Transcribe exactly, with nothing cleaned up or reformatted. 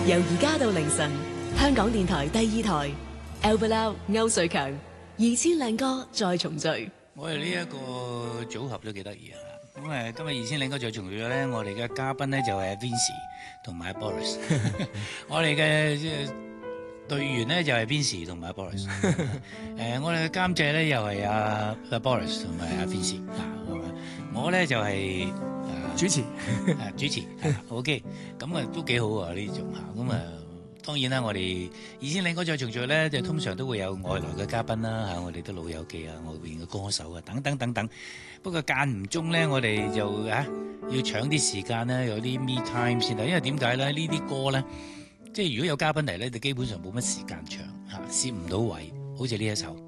由而家到凌晨，香港電台第二台 Albert 歐瑞強二千靚歌再重聚。 我哋呢一個組合都幾得意啊！咁誒，今日二千靚歌再重聚咧，我哋嘅嘉賓咧就係 Vincy 同埋 Boris， 我哋嘅即係隊員咧就係 Vincy 同埋 Boris， 誒、呃，我哋嘅監製咧又係阿阿 Boris 同埋阿 Vincy 啊，我咧就係、是、誒、呃、 主持，誒、 啊、主持、啊、，OK， 咁啊都幾好啊呢種嚇，咁啊。當然啦，我哋二千靚歌再重聚咧，就通常都會有外來嘅嘉賓啦嚇，我哋啲老友記啊，外邊嘅歌手啊，等等等等。不過間唔中咧，我哋就啊要搶啲時間咧，有啲 me time 先啦。因為點解咧？呢啲歌咧，即係如果有嘉賓嚟咧，就基本上冇乜時間唱嚇，攝唔到位，好似呢一首。